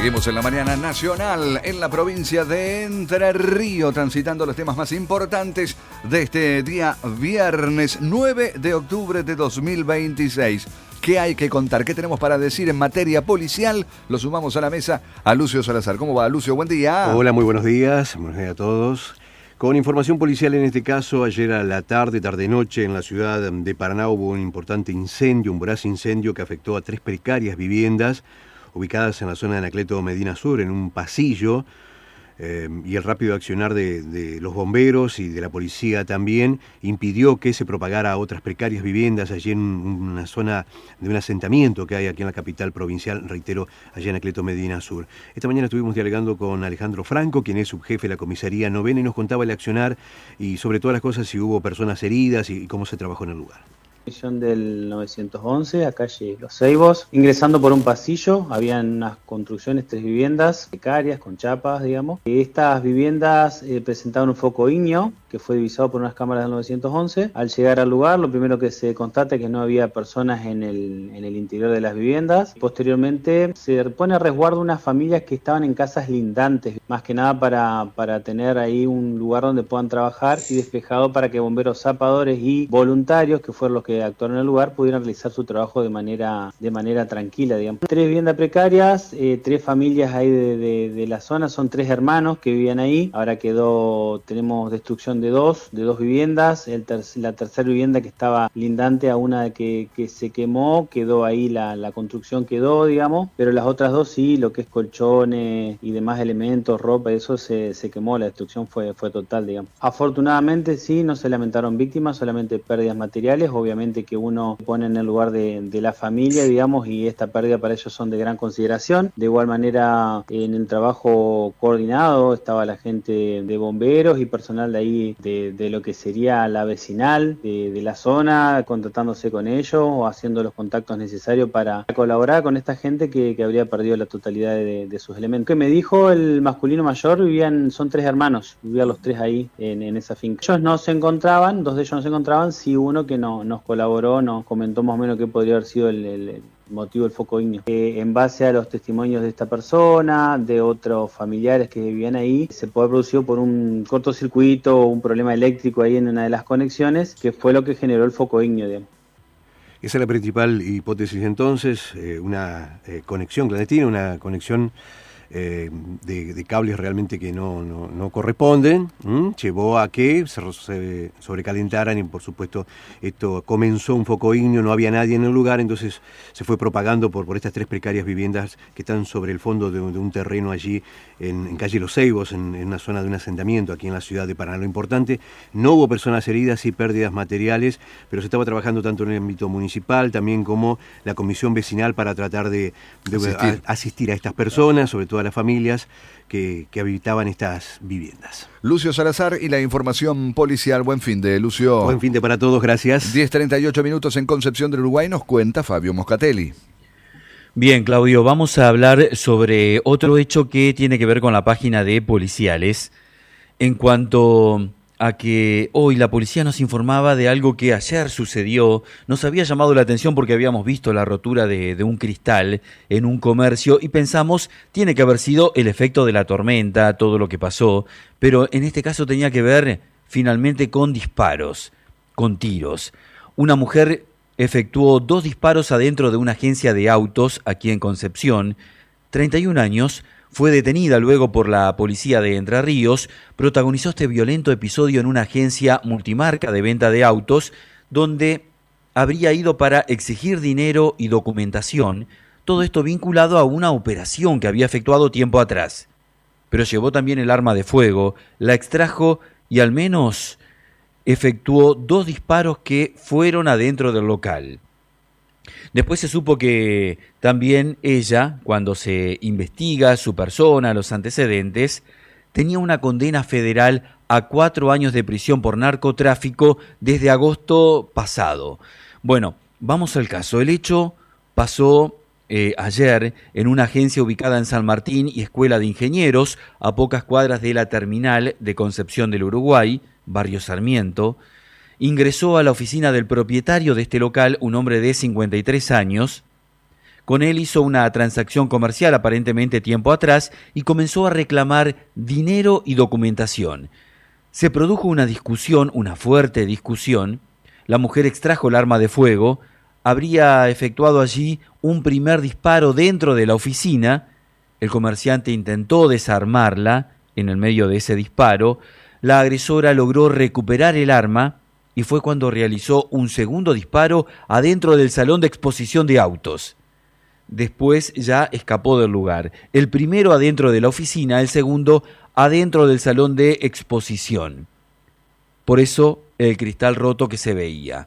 Seguimos en la mañana nacional en la provincia de Entre Ríos, transitando los temas más importantes de este día viernes 9 de octubre de 2026. ¿Qué hay que contar? ¿Qué tenemos para decir en materia policial? Lo sumamos a la mesa a Lucio Salazar. ¿Cómo va, Lucio? Buen día. Hola, muy buenos días. Buenos días a todos. Con información policial en este caso, ayer a la tarde-noche en la ciudad de Paraná hubo un importante incendio, un voraz incendio que afectó a 3 precarias viviendas ubicadas en la zona de Anacleto Medina Sur, en un pasillo, y el rápido accionar de los bomberos y de la policía también impidió que se propagara a otras precarias viviendas allí en una zona de un asentamiento que hay aquí en la capital provincial, reitero, allí en Anacleto Medina Sur. Esta mañana estuvimos dialogando con Alejandro Franco, quien es subjefe de la comisaría novena, y nos contaba el accionar y sobre todas las cosas si hubo personas heridas y cómo se trabajó en el lugar. Del 911 a calle Los Ceibos, ingresando por un pasillo, habían unas construcciones, 3 viviendas precarias con chapas, digamos. Estas viviendas presentaban un foco ígneo que fue divisado por unas cámaras del 911. Al llegar al lugar, lo primero que se constata es que no había personas en el interior de las viviendas. Posteriormente se pone a resguardo unas familias que estaban en casas lindantes, más que nada para tener ahí un lugar donde puedan trabajar y despejado para que bomberos zapadores y voluntarios, que fueron los que actuaron en el lugar, pudieran realizar su trabajo de manera tranquila, digamos. 3 viviendas precarias, 3 familias ahí de la zona, son 3 hermanos que vivían ahí. Ahora tenemos destrucción de dos viviendas. La tercera vivienda, que estaba lindante a una que se quemó, quedó ahí, la construcción quedó, digamos, pero las otras 2 sí, lo que es colchones y demás elementos, ropa, eso se quemó, la destrucción fue total, digamos. Afortunadamente sí, no se lamentaron víctimas, solamente pérdidas materiales. Obviamente que uno pone en el lugar de la familia, digamos, y esta pérdida para ellos son de gran consideración. De igual manera, en el trabajo coordinado estaba la gente de bomberos y personal de ahí de lo que sería la vecinal de la zona, contactándose con ellos o haciendo los contactos necesarios para colaborar con esta gente que habría perdido la totalidad de sus elementos. Que me dijo el masculino mayor, son 3 hermanos, vivían los 3 ahí en esa finca. Ellos no se encontraban, 2 de ellos no se encontraban, sí uno que nos colaboró, nos comentó más o menos qué podría haber sido el motivo del foco ígneo. En base a los testimonios de esta persona, de otros familiares que vivían ahí, se puede haber producido por un cortocircuito o un problema eléctrico ahí en una de las conexiones, que fue lo que generó el foco ígneo, digamos. Esa es la principal hipótesis entonces, una conexión clandestina, una conexión de cables realmente que no corresponden, llevó a que se sobrecalentaran y por supuesto esto comenzó un foco ígneo, no había nadie en el lugar, entonces se fue propagando por estas 3 precarias viviendas que están sobre el fondo de un terreno allí en calle Los Ceibos, en una zona de un asentamiento aquí en la ciudad de Paraná. Lo importante, no hubo personas heridas y pérdidas materiales, pero se estaba trabajando tanto en el ámbito municipal también como la comisión vecinal para tratar de asistir a estas personas, sobre todo a las familias que habitaban estas viviendas. Lucio Salazar y la información policial. Buen fin de, Lucio. Buen fin de para todos, gracias. 10:38 minutos en Concepción del Uruguay, nos cuenta Fabio Moscatelli. Bien, Claudio, vamos a hablar sobre otro hecho que tiene que ver con la página de policiales, en cuanto a que hoy la policía nos informaba de algo que ayer sucedió. Nos había llamado la atención porque habíamos visto la rotura de un cristal en un comercio y pensamos, tiene que haber sido el efecto de la tormenta, todo lo que pasó, pero en este caso tenía que ver finalmente con disparos, con tiros. Una mujer efectuó 2 disparos adentro de una agencia de autos aquí en Concepción. 31 años, fue detenida luego por la policía de Entre Ríos, protagonizó este violento episodio en una agencia multimarca de venta de autos, donde habría ido para exigir dinero y documentación, todo esto vinculado a una operación que había efectuado tiempo atrás. Pero llevó también el arma de fuego, la extrajo y al menos efectuó 2 disparos que fueron adentro del local. Después se supo que también ella, cuando se investiga su persona, los antecedentes, tenía una condena federal a 4 años de prisión por narcotráfico desde agosto pasado. Bueno, vamos al caso. El hecho pasó ayer en una agencia ubicada en San Martín y Escuela de Ingenieros, a pocas cuadras de la terminal de Concepción del Uruguay, barrio Sarmiento. Ingresó a la oficina del propietario de este local, un hombre de 53 años, Con él hizo una transacción comercial aparentemente tiempo atrás y comenzó a reclamar dinero y documentación. Se produjo una discusión, una fuerte discusión. La mujer extrajo el arma de fuego, habría efectuado allí un primer disparo dentro de la oficina. El comerciante intentó desarmarla en el medio de ese disparo. La agresora logró recuperar el arma y fue cuando realizó un segundo disparo adentro del salón de exposición de autos. Después ya escapó del lugar. El primero adentro de la oficina, el segundo adentro del salón de exposición. Por eso el cristal roto que se veía.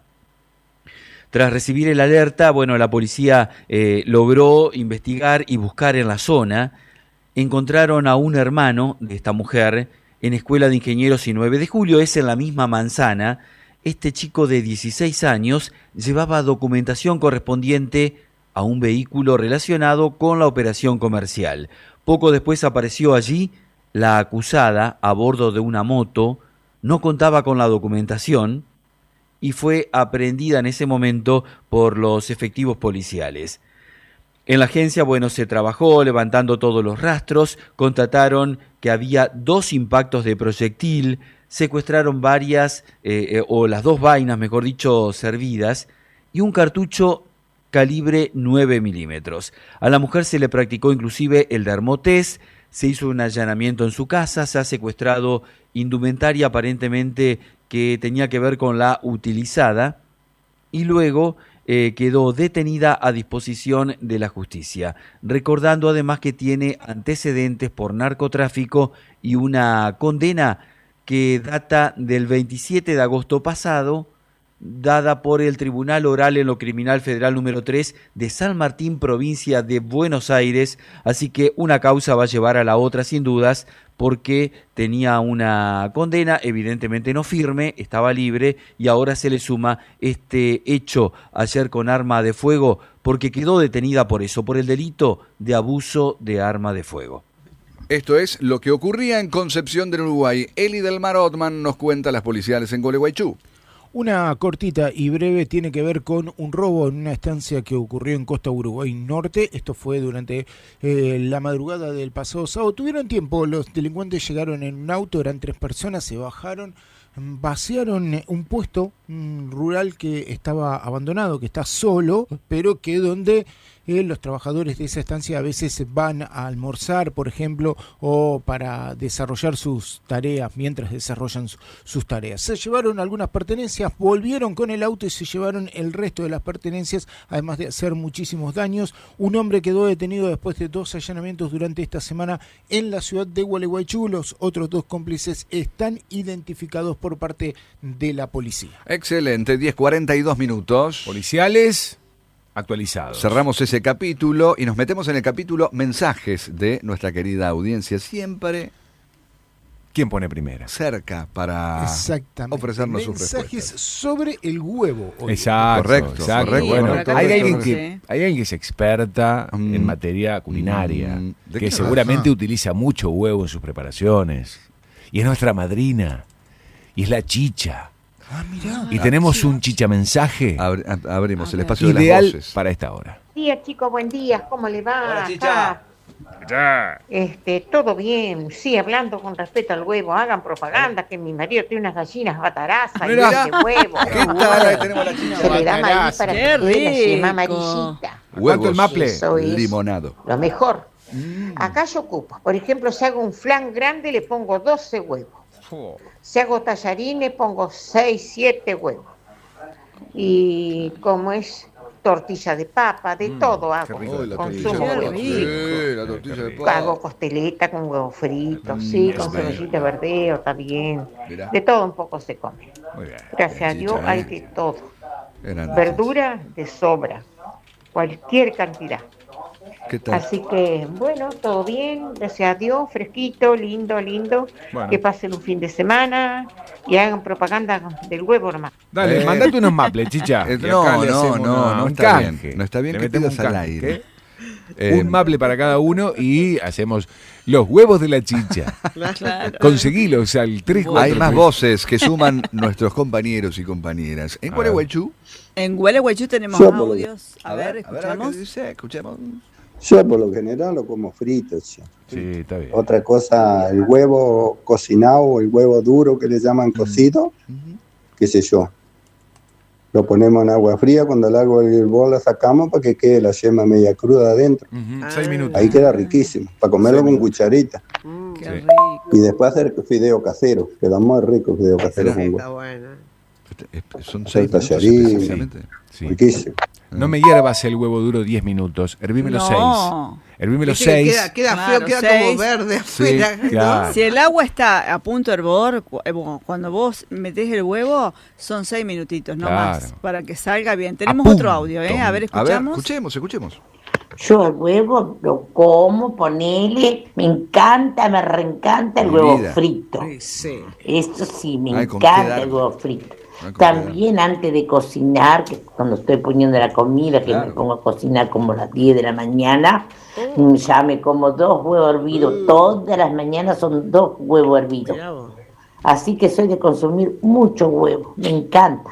Tras recibir el alerta, la policía logró investigar y buscar en la zona. Encontraron a un hermano de esta mujer en Escuela de Ingenieros y 9 de Julio, es en la misma manzana. Este chico de 16 años llevaba documentación correspondiente a un vehículo relacionado con la operación comercial. Poco después apareció allí la acusada a bordo de una moto, no contaba con la documentación y fue aprehendida en ese momento por los efectivos policiales. En la agencia, se trabajó levantando todos los rastros, constataron que había 2 impactos de proyectil, secuestraron varias, o las 2 vainas, mejor dicho, servidas, y un cartucho calibre 9 milímetros. A la mujer se le practicó inclusive el dermotest, se hizo un allanamiento en su casa, se ha secuestrado indumentaria aparentemente que tenía que ver con la utilizada y luego quedó detenida a disposición de la justicia, recordando además que tiene antecedentes por narcotráfico y una condena que data del 27 de agosto pasado, dada por el Tribunal Oral en lo Criminal Federal número 3 de San Martín, provincia de Buenos Aires, así que una causa va a llevar a la otra sin dudas, porque tenía una condena, evidentemente no firme, estaba libre, y ahora se le suma este hecho ayer con arma de fuego, porque quedó detenida por eso, por el delito de abuso de arma de fuego. Esto es lo que ocurría en Concepción del Uruguay. Eli del Mar Ottman nos cuenta las policiales en Gualeguaychú. Una cortita y breve tiene que ver con un robo en una estancia que ocurrió en Costa Uruguay Norte. Esto fue durante la madrugada del pasado sábado. Tuvieron tiempo, los delincuentes llegaron en un auto, eran 3 personas, se bajaron, vaciaron un puesto rural que estaba abandonado, que está solo, pero que donde los trabajadores de esa estancia a veces van a almorzar, por ejemplo, o para desarrollar sus tareas, mientras desarrollan sus tareas. Se llevaron algunas pertenencias, volvieron con el auto y se llevaron el resto de las pertenencias, además de hacer muchísimos daños. Un hombre quedó detenido después de 2 allanamientos durante esta semana en la ciudad de Gualeguaychú. Los otros 2 cómplices están identificados por parte de la policía. Excelente, 10:42 minutos. Policiales actualizados. Cerramos ese capítulo y nos metemos en el capítulo mensajes de nuestra querida audiencia. Siempre ¿Quién pone primera? cerca para ofrecernos sus respuestas. Mensajes sobre el huevo. Hoy. Exacto, Correcto. Bueno, Correcto. hay alguien Correcto. hay alguien que es experta en materia culinaria, ¿de que qué seguramente hablas? utiliza mucho huevo en sus preparaciones. Y es nuestra madrina. Y es la chicha. Mirá. Y tenemos un chicha mensaje Abrimos el espacio de las ideal voces. para esta hora. Buen día, chicos, buen día. ¿Cómo le va? Hola, Chicha. Todo bien. Sí, hablando con respecto al huevo, hagan propaganda que mi marido tiene unas gallinas batarazas y Mirá. de huevo. ¿Qué tal? Ahí tenemos la chicha. Se le da maíz para Qué que quede la yema rico. amarillita. ¿Cuánto el maple? Eso es Limonado. lo mejor. Acá yo ocupo. Por ejemplo, si hago un flan grande, le pongo 12 huevos. Si hago tallarines, pongo 6, 7 huevos. Y como es tortilla de papa, de todo hago. Uy, la Consumo tortilla de huevo. papa. rico. Sí, la tortilla de papa. Hago costeleta con huevo frito, sí, con cebollita verdeo, está bien. Mirá. De todo un poco se come. Muy bien. Gracias a Dios Chicha, hay de todo. Grande. Verdura de sobra, cualquier cantidad. ¿Qué tal? Así que, bueno, todo bien, gracias a Dios, fresquito, lindo. Bueno. Que pasen un fin de semana y hagan propaganda del huevo nomás. Dale, mandate unos maples, chicha. Y No, acá le hacemos no un está canje. bien. No está bien Le que metemos pidas un al canje. aire. Un maple para cada uno y hacemos los huevos de la chicha. Claro. Conseguilos al 3. Hay más voces que suman nuestros compañeros y compañeras. En Gualeguaychú. En Gualeguaychú tenemos Yo, por lo- audios. A ver, ¿qué escuchamos. dice? Escuchemos. Yo por lo general lo como frito. Che. Sí, está bien. Otra cosa, el huevo cocinado o el huevo duro que le llaman cocido, qué sé yo. Lo ponemos en agua fría, cuando el agua hervor la sacamos para que quede la yema media cruda adentro. 6 minutos. Ahí queda riquísimo, para comerlo con cucharita. Qué Sí. rico. Y después hacer fideo casero, queda muy rico el fideo casero con Está huevo. bueno. Son Hacer 6 minutos tallarín. específicamente. Sí. Riquísimo. No me hiervas el huevo duro 10 minutos. Hervime los 6. No. Hervime los Viste que 6. queda Claro, feo, queda 6. como verde afuera. ¿no? claro. Si el agua está a punto de hervor, cuando vos metés el huevo, son 6 minutitos, no Claro. más, para que salga bien. Tenemos A otro punto. audio, ¿eh? A ver, escuchamos. Escuchemos. Yo el huevo lo como, ponele, me encanta, me reencanta el Mi huevo vida. frito. Sí. Esto sí, me Ay, con qué encanta dar. el huevo frito. Ay, con qué También antes de cocinar, que cuando estoy poniendo la comida, que Claro. me pongo a cocinar como a las 10 de la mañana, ya me como 2 huevos hervidos. Todas las mañanas son 2 huevos hervidos. Mirá vos. Así que soy de consumir mucho huevo, me encanta.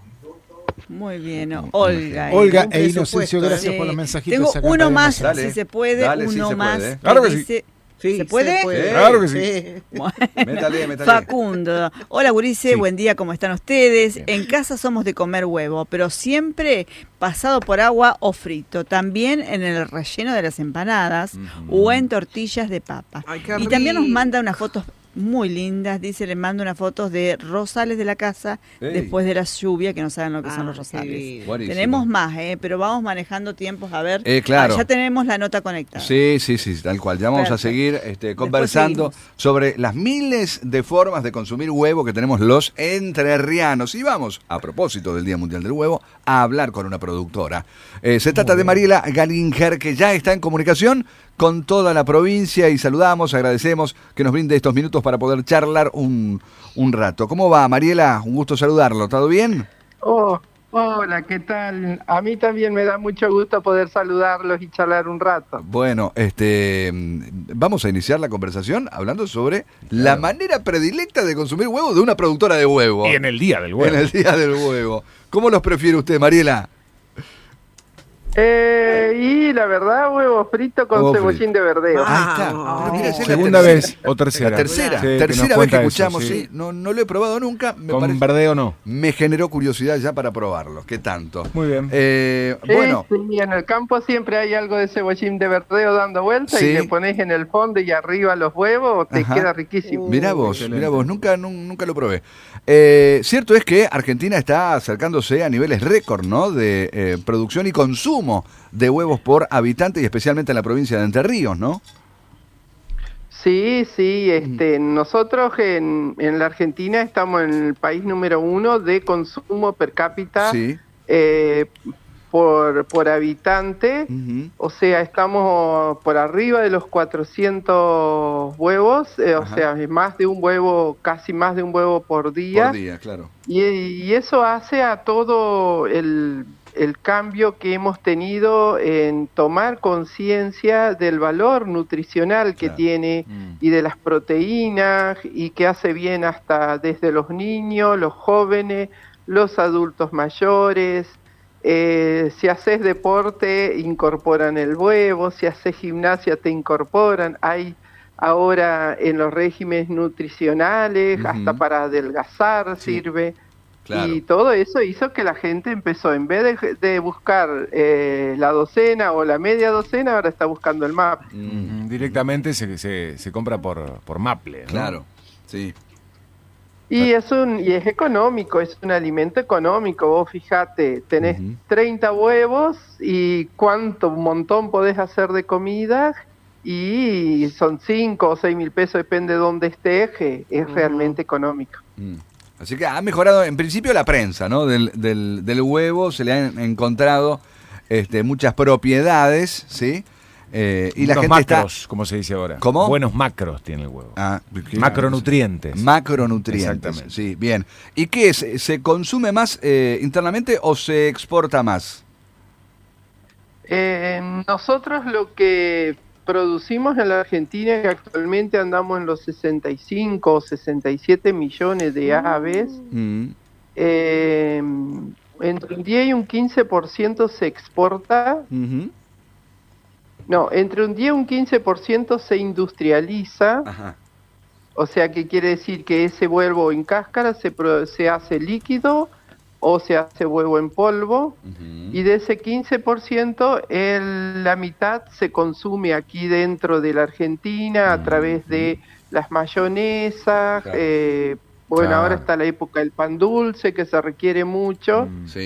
Muy bien, Olga. Olga un e Inocencio, presupuesto, gracias Sí. por los mensajitos. Tengo acá uno en más, Cadena Dale. si se puede, Dale, sí uno se más. puede. Claro que sí. dice- Sí, ¿Se puede? Claro que sí. Bueno. Métale. Facundo. Hola, Gurice, Sí. buen día, ¿cómo están ustedes? En casa somos de comer huevo, pero siempre pasado por agua o frito. También en el relleno de las empanadas o en tortillas de papa. Ay, qué Y también nos rico. manda unas fotos muy lindas. Dice, le mando unas fotos de rosales de la casa Ey. después de la lluvia, que no saben lo que son Ah, los qué rosales. lindo. Buenísimo. Tenemos más, pero vamos manejando tiempos. A ver, Claro. ya tenemos la nota conectada. Sí, tal cual. Ya vamos Perfecto. a seguir conversando seguimos. sobre las miles de formas de consumir huevo que tenemos los entrerrianos. Y vamos, a propósito del Día Mundial del Huevo, a hablar con una productora. Se trata de Mariela Galinger, que ya está en comunicación con toda la provincia y saludamos, agradecemos que nos brinde estos minutos para poder charlar un rato. ¿Cómo va, Mariela? Un gusto saludarlo. ¿Todo bien? Oh, hola, ¿qué tal? A mí también me da mucho gusto poder saludarlos y charlar un rato. Bueno, vamos a iniciar la conversación hablando sobre la manera predilecta de consumir huevo de una productora de huevo. Y en el día del huevo. En el día del huevo. ¿Cómo los prefiere usted, Mariela? Y la verdad, huevo frito con Huevo cebollín frito. de verdeo. Ahí está. Pero mira, esa es la Segunda tercera. vez o tercera. La tercera. Sí, que Tercera nos vez cuenta que eso, escuchamos, sí. sí. No lo he probado nunca. Me Con parece- verdeo no. Me generó curiosidad ya para probarlo. ¿Qué tanto? Muy bien. Sí, Bueno, sí, en el campo siempre hay algo de cebollín de verdeo dando vuelta Sí. y le pones en el fondo y arriba los huevos, te Ajá. queda riquísimo. mirá vos, nunca lo probé. Cierto es que Argentina está acercándose a niveles récord, ¿no? De producción y consumo de huevos por habitante y especialmente en la provincia de Entre Ríos, ¿no? Sí, nosotros en la Argentina estamos en el país número 1 de consumo per cápita Sí. por habitante, Ujú. o sea, estamos por arriba de los 400 huevos, o Ajá. sea, es más de un huevo, casi más de un huevo por día, Por día, claro. y eso hace a todo el cambio que hemos tenido en tomar conciencia del valor nutricional que Claro. tiene y de las proteínas y que hace bien hasta desde los niños, los jóvenes, los adultos mayores. Si haces deporte, incorporan el huevo, si haces gimnasia, te incorporan. Hay ahora en los regímenes nutricionales, Ujú. hasta para adelgazar Sí. sirve. Claro. Y todo eso hizo que la gente empezó, en vez de buscar la docena o la media docena, ahora está buscando el map. Directamente se compra por Maple, ¿no? Claro, sí. Y es económico, es un alimento económico. Vos fijate, tenés Ujú. 30 huevos y un montón podés hacer de comida y son 5 o 6 mil pesos, depende de dónde estés, que es realmente económico. Así que ha mejorado en principio la prensa, ¿no? Del huevo se le han encontrado muchas propiedades, ¿sí? Y la Unos gente macros, como se dice ahora. ¿Cómo? Buenos macros tiene el huevo. ¿qué? Macronutrientes. Macronutrientes, Exactamente. sí, bien. ¿Y qué es? ¿Se consume más internamente o se exporta más? Nosotros lo que producimos en la Argentina, que actualmente andamos en los 65 o 67 millones de aves, entre un 10 y un 15% se exporta. No, entre un 10 y un 15% se industrializa. Ajá. O sea, que quiere decir que ese huevo en cáscara se hace líquido o se hace huevo en polvo, y de ese 15%, la mitad se consume aquí dentro de la Argentina a través de las mayonesas, bueno, ahora está la época del pan dulce, que se requiere mucho,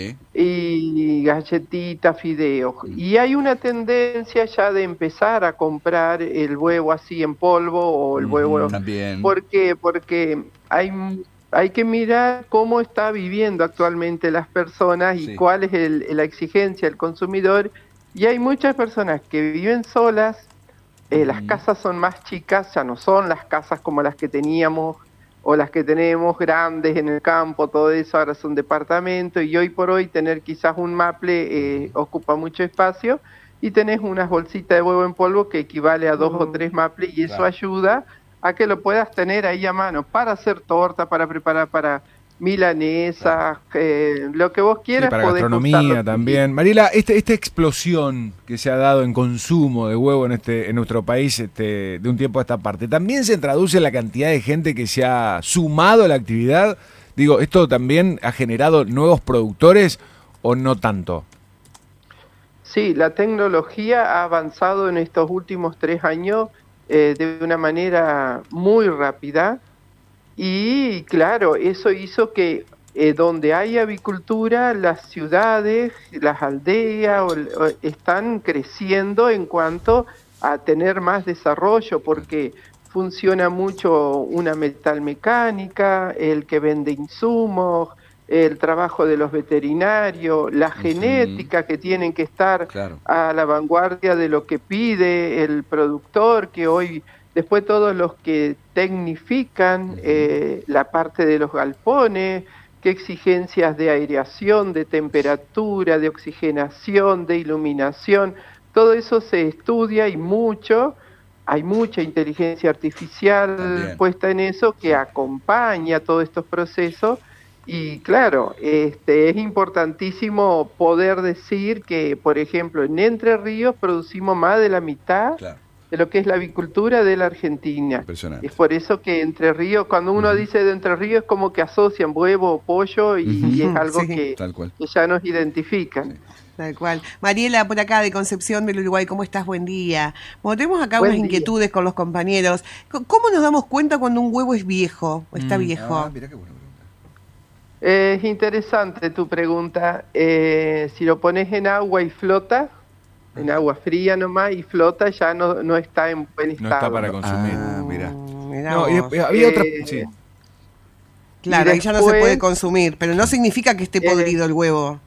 y galletitas, fideos. Y hay una tendencia ya de empezar a comprar el huevo así en polvo, o el huevo... También. ¿Por qué? Porque hay que mirar cómo está viviendo actualmente las personas y cuál es la exigencia del consumidor. Y hay muchas personas que viven solas, las casas son más chicas, ya no son las casas como las que teníamos o las que tenemos grandes en el campo, todo eso, ahora son departamentos, y hoy por hoy tener quizás un maple ocupa mucho espacio, y tenés unas bolsitas de huevo en polvo que equivale a 2 o 3 maples, y eso ayuda a que lo puedas tener ahí a mano para hacer torta, para preparar para milanesas, lo que vos quieras. Sí, para gastronomía también. Mariela, esta explosión que se ha dado en consumo de huevo en nuestro país de un tiempo a esta parte, ¿también se traduce en la cantidad de gente que se ha sumado a la actividad? Digo, ¿esto también ha generado nuevos productores o no tanto? Sí, la tecnología ha avanzado en estos últimos 3 años de una manera muy rápida, y claro, eso hizo que donde hay avicultura, las ciudades, las aldeas están creciendo en cuanto a tener más desarrollo, porque funciona mucho una metalmecánica, el que vende insumos, el trabajo de los veterinarios, la genética, que tienen que estar a la vanguardia de lo que pide el productor, que hoy, después todos los que tecnifican la parte de los galpones, qué exigencias de aireación, de temperatura, de oxigenación, de iluminación, todo eso se estudia y mucho. Hay mucha inteligencia artificial puesta en eso que acompaña todos estos procesos. Y claro, es importantísimo poder decir que, por ejemplo, en Entre Ríos producimos más de la mitad de lo que es la avicultura de la Argentina. Es por eso que Entre Ríos, cuando uno dice de Entre Ríos, es como que asocian huevo o pollo, y es algo que ya nos identifican. Tal cual. Mariela, por acá de Concepción del Uruguay, ¿cómo estás? Buen día. Bueno, tenemos acá unas inquietudes con los compañeros. ¿Cómo nos damos cuenta cuando un huevo es viejo o está viejo? Mirá qué bueno. Es interesante tu pregunta. Si lo pones en agua y flota, en agua fría nomás y flota, ya no está en buen estado. No está para consumir. Mira. No, había otra... Claro, ahí ya no se puede consumir, pero no significa que esté podrido el huevo.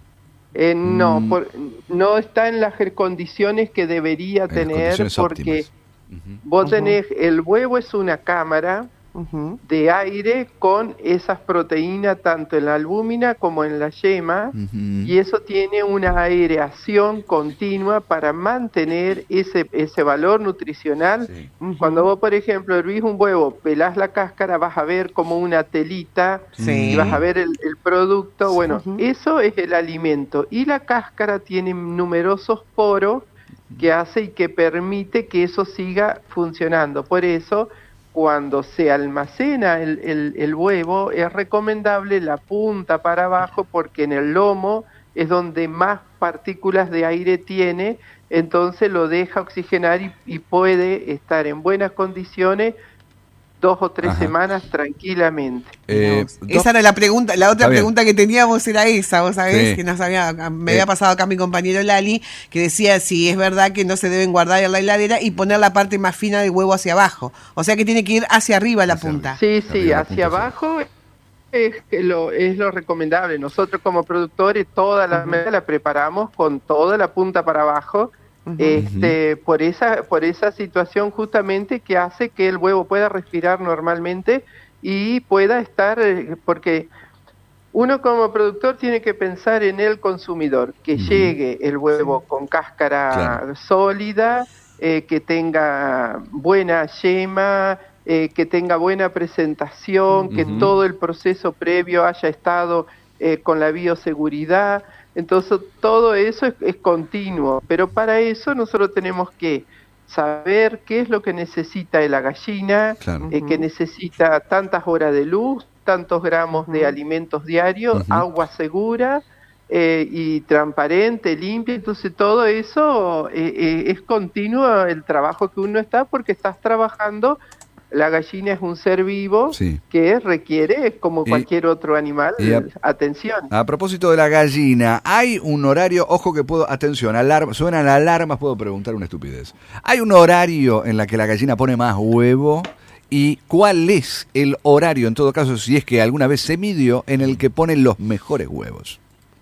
No, no está en las condiciones que debería tener, porque vos tenés, el huevo es una cámara de aire con esas proteínas tanto en la albúmina como en la yema, y eso tiene una aireación continua para mantener ese valor nutricional. Cuando vos, por ejemplo, hervís un huevo, pelás la cáscara, vas a ver como una telita, y vas a ver el producto. Bueno, eso es el alimento, y la cáscara tiene numerosos poros que hace y que permite que eso siga funcionando. Por eso, cuando se almacena el huevo, es recomendable la punta para abajo, porque en el lomo es donde más partículas de aire tiene, entonces lo deja oxigenar y puede estar en buenas condiciones 2 o 3 semanas tranquilamente. Esa era la pregunta, la otra pregunta que teníamos era esa, vos sabés, que me había pasado acá mi compañero Lali, que decía si es verdad que no se deben guardar en la heladera y poner la parte más fina del huevo hacia abajo, o sea que tiene que ir hacia arriba la punta. Sí, hacia abajo es lo recomendable. Nosotros como productores toda la mesa la preparamos con toda la punta para abajo, por esa situación justamente que hace que el huevo pueda respirar normalmente y pueda estar, porque Uno como productor tiene que pensar en el consumidor, que llegue el huevo con cáscara sólida, que tenga buena yema, que tenga buena presentación, que todo el proceso previo haya estado con la bioseguridad. Entonces todo eso es continuo, pero para eso nosotros tenemos que saber qué es lo que necesita la gallina, que necesita tantas horas de luz, tantos gramos de alimentos diarios, agua segura y transparente, limpia. Entonces todo eso es continuo el trabajo que uno está, porque estás trabajando. La gallina es un ser vivo que requiere, como cualquier otro animal, atención. A propósito de la gallina, hay un horario, ojo que puedo, atención, suenan alarmas, puedo preguntar una estupidez. ¿Hay un horario en la que la gallina pone más huevo? ¿Y cuál es el horario, en todo caso, si es que alguna vez se midió, en el que ponen los mejores huevos?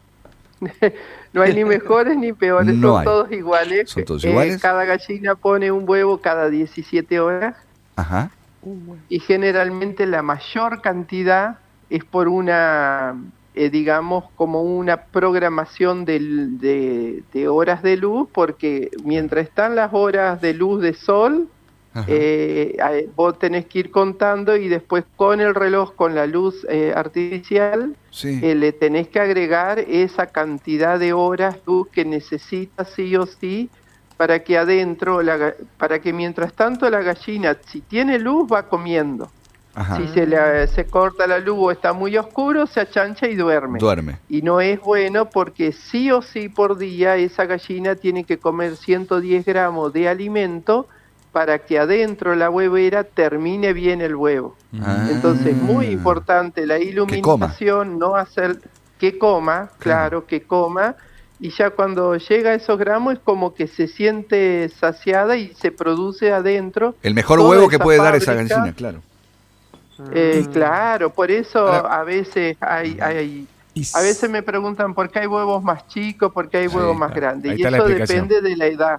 No hay ni mejores ni peores, son todos iguales. ¿Son todos iguales? Cada gallina pone un huevo cada 17 horas. Ajá. Y generalmente la mayor cantidad es por una, digamos, como una programación de horas de luz, porque mientras están las horas de luz de sol, vos tenés que ir contando, y después con el reloj, con la luz artificial, le tenés que agregar esa cantidad de horas luz que necesitas sí o sí, para que adentro, para que mientras tanto la gallina, si tiene luz, va comiendo. Si se corta la luz o está muy oscuro, se achancha y duerme. Y no es bueno, porque sí o sí por día esa gallina tiene que comer 110 gramos de alimento para que adentro la huevera termine bien el huevo. Entonces, muy importante la iluminación, no hacer que coma, que coma. Y ya cuando llega a esos gramos es como que se siente saciada y se produce adentro el mejor huevo que puede dar esa gallina, claro, por eso a veces a veces me preguntan por qué hay huevos más chicos, por qué hay huevos más grandes, y eso depende de la edad.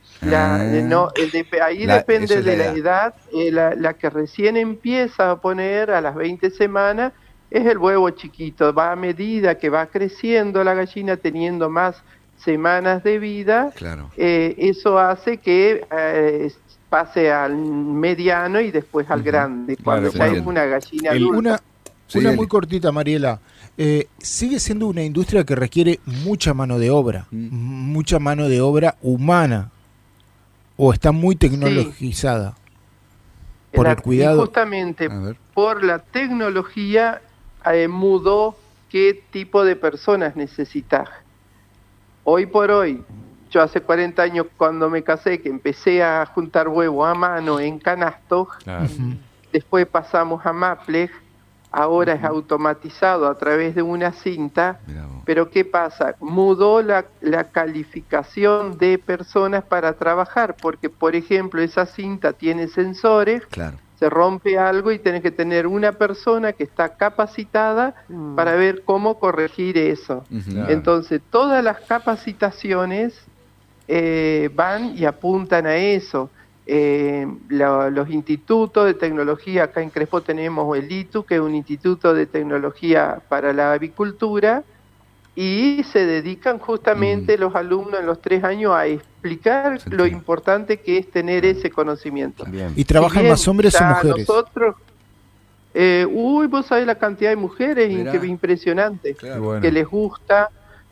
Depende de la edad. La que recién empieza a poner a las 20 semanas es el huevo chiquito. Va a medida que va creciendo la gallina, teniendo más semanas de vida, eso hace que pase al mediano y después al grande, cuando ya es una gallina adulta. Una muy cortita, Mariela. Sigue siendo una industria que requiere mucha mano de obra, mucha mano de obra humana, o está muy tecnologizada por el cuidado. Justamente por la tecnología mudó qué tipo de personas necesitas. Hoy por hoy, yo hace 40 años cuando me casé, que empecé a juntar huevos a mano en canastos, después pasamos a Mapleg, ahora es automatizado a través de una cinta, pero ¿qué pasa? Mudó la calificación de personas para trabajar, porque por ejemplo esa cinta tiene sensores, se rompe algo y tenés que tener una persona que está capacitada para ver cómo corregir eso. Entonces todas las capacitaciones van y apuntan a eso. Los institutos de tecnología, acá en Crespo tenemos el ITU, que es un instituto de tecnología para la avicultura, y se dedican justamente los alumnos en los 3 años a explicar lo importante que es tener ese conocimiento. ¿Y trabajan más hombres o mujeres? Nosotros, vos sabés la cantidad de mujeres impresionante, que les gusta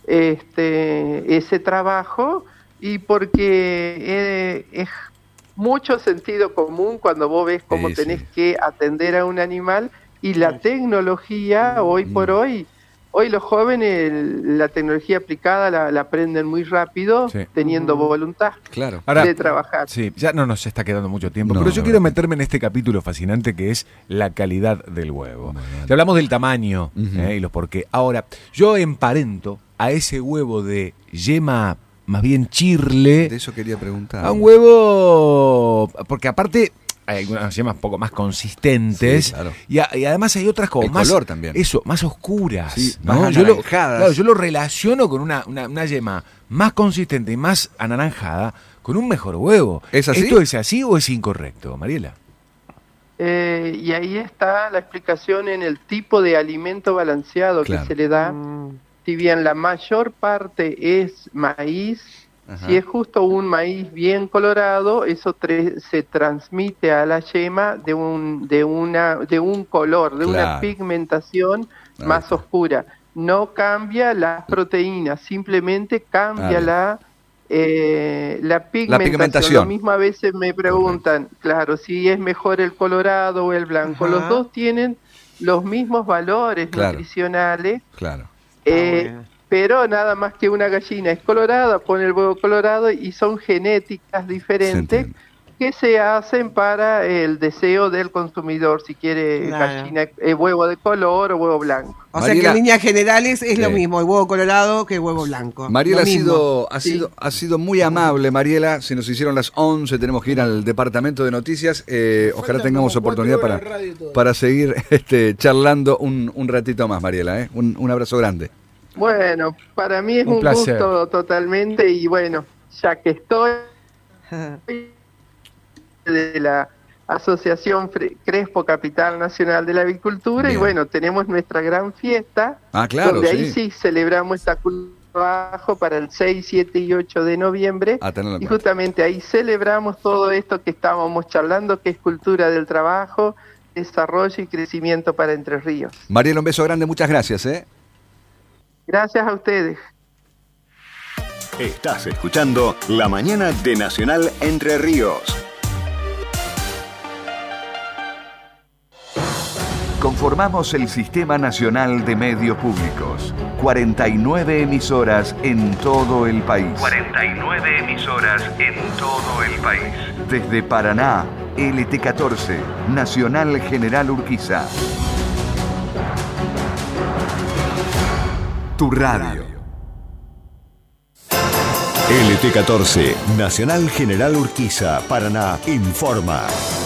ese trabajo, y porque es mucho sentido común cuando vos ves cómo tenés que atender a un animal, y la tecnología hoy por hoy los jóvenes la tecnología aplicada la aprenden muy rápido, teniendo voluntad de trabajar. Ya no nos está quedando mucho tiempo, pero yo quiero meterme en este capítulo fascinante que es la calidad del huevo. Ya hablamos del tamaño y los por qué. Ahora, yo emparento a ese huevo de yema más bien chirle. De eso quería preguntar. A un huevo, porque aparte hay algunas yemas un poco más consistentes, y además hay otras como más color también. Más oscuras, ¿no? Más anaranjadas. Yo lo relaciono con una yema más consistente y más anaranjada con un mejor huevo. ¿Es así? ¿Esto es así o es incorrecto, Mariela? y ahí está la explicación en el tipo de alimento balanceado que se le da. Si bien la mayor parte es maíz, si es justo un maíz bien colorado, eso se transmite a la yema de un color, de una pigmentación más oscura. No cambia las proteínas, simplemente cambia la pigmentación. Lo mismo a veces me preguntan, claro, si es mejor el colorado o el blanco. Los dos tienen los mismos valores nutricionales. Pero nada más que una gallina es colorada, pone el huevo colorado y son genéticas diferentes que se hacen para el deseo del consumidor, si quiere gallina, huevo de color o huevo blanco. O sea que en líneas generales es lo mismo el huevo colorado que el huevo blanco. Mariela ha sido muy amable, Mariela. Se nos hicieron las 11, tenemos que ir al departamento de noticias. Ojalá tengamos oportunidad para seguir charlando un ratito más, Mariela. Un abrazo grande. Bueno, para mí es un gusto totalmente, y bueno, ya que estoy de la Asociación Crespo Capital Nacional de la Avicultura, y bueno, tenemos nuestra gran fiesta, donde ahí sí celebramos esta cultura del trabajo para el 6, 7 y 8 de noviembre, y justamente ahí celebramos todo esto que estábamos charlando, que es cultura del trabajo, desarrollo y crecimiento para Entre Ríos. Mariela, un beso grande, muchas gracias. Gracias a ustedes. Estás escuchando La Mañana de Nacional Entre Ríos. Conformamos el Sistema Nacional de Medios Públicos. 49 emisoras en todo el país. 49 emisoras en todo el país. Desde Paraná, LT14, Nacional General Urquiza. Tu radio. LT14, Nacional General Urquiza, Paraná, informa.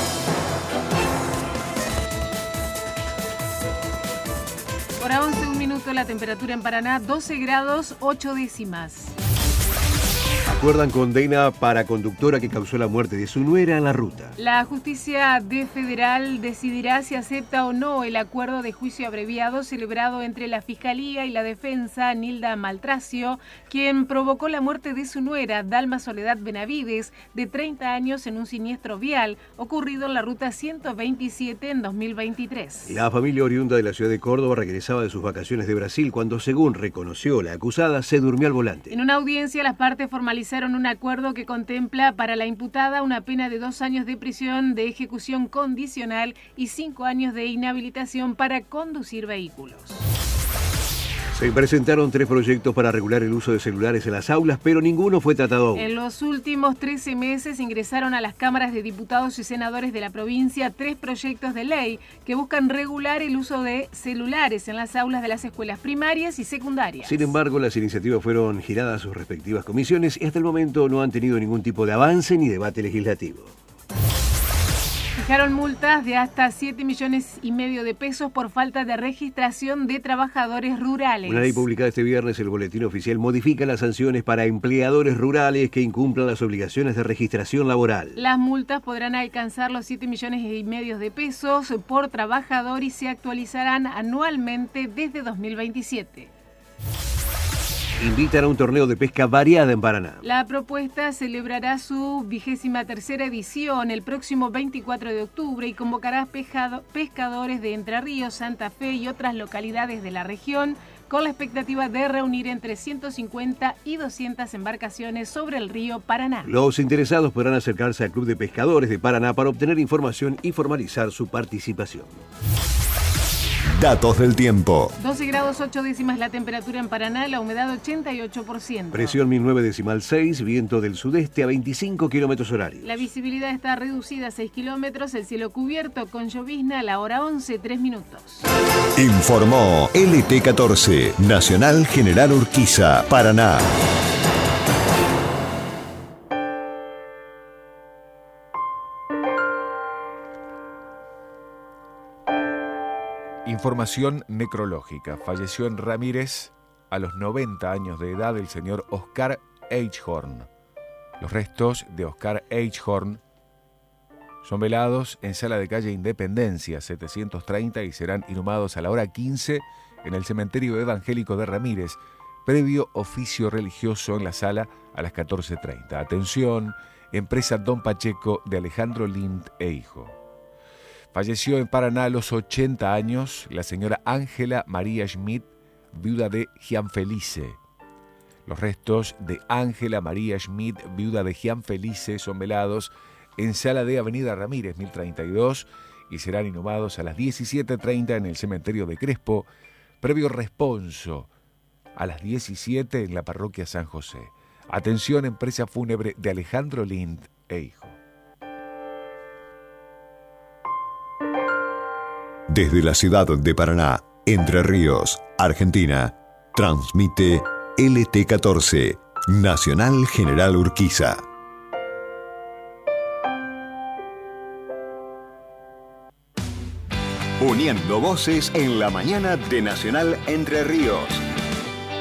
Hora 11, 1 minuto, la temperatura en Paraná, 12 grados, 8 décimas. Acuerdan condena para conductora que causó la muerte de su nuera en la ruta. La justicia federal decidirá si acepta o no el acuerdo de juicio abreviado celebrado entre la Fiscalía y la Defensa, Nilda Maltracio, quien provocó la muerte de su nuera, Dalma Soledad Benavides, de 30 años en un siniestro vial ocurrido en la ruta 127 en 2023. La familia oriunda de la ciudad de Córdoba regresaba de sus vacaciones de Brasil cuando, según reconoció la acusada, se durmió al volante. En una audiencia, las partes formalizaron un acuerdo que contempla para la imputada una pena de 2 años de prisión de ejecución condicional y 5 años de inhabilitación para conducir vehículos. Se presentaron 3 proyectos para regular el uso de celulares en las aulas, pero ninguno fue tratado aún. En los últimos 13 meses ingresaron a las cámaras de diputados y senadores de la provincia 3 proyectos de ley que buscan regular el uso de celulares en las aulas de las escuelas primarias y secundarias. Sin embargo, las iniciativas fueron giradas a sus respectivas comisiones y hasta el momento no han tenido ningún tipo de avance ni debate legislativo. Fijaron multas de hasta 7,5 millones de pesos por falta de registración de trabajadores rurales. Una ley publicada este viernes, el Boletín Oficial modifica las sanciones para empleadores rurales que incumplan las obligaciones de registración laboral. Las multas podrán alcanzar los 7,5 millones de pesos por trabajador y se actualizarán anualmente desde 2027. Invitan a un torneo de pesca variada en Paraná. La propuesta celebrará su 23ª edición el próximo 24 de octubre y convocará pescadores de Entre Ríos, Santa Fe y otras localidades de la región con la expectativa de reunir entre 150 y 200 embarcaciones sobre el río Paraná. Los interesados podrán acercarse al Club de Pescadores de Paraná para obtener información y formalizar su participación. Datos del tiempo. 12 grados 8 décimas la temperatura en Paraná, la humedad 88%. Presión 1009,6, viento del sudeste a 25 kilómetros horarios. La visibilidad está reducida a 6 kilómetros, el cielo cubierto con llovizna a la hora 11, 3 minutos. Informó LT14, Nacional General Urquiza, Paraná. Información necrológica. Falleció en Ramírez a los 90 años de edad el señor Oscar Eichhorn. Los restos de Oscar Eichhorn Son velados en Sala de Calle Independencia 730 y serán inhumados a la hora 15 en el Cementerio Evangélico de Ramírez, previo oficio religioso en la sala a las 14:30. Atención, empresa Don Pacheco de Alejandro Lind e hijo. Falleció en Paraná a los 80 años la señora Ángela María Schmidt, viuda de Gianfelice. Los restos de Ángela María Schmidt, viuda de Gianfelice, son velados en Sala de Avenida Ramírez 1032 y serán inhumados a las 17:30 en el cementerio de Crespo, previo responso a las 17 en la parroquia San José. Atención, empresa fúnebre de Alejandro Lind e hijo. Desde la ciudad de Paraná, Entre Ríos, Argentina, transmite LT14, Nacional General Urquiza. Uniendo voces en la mañana de Nacional Entre Ríos.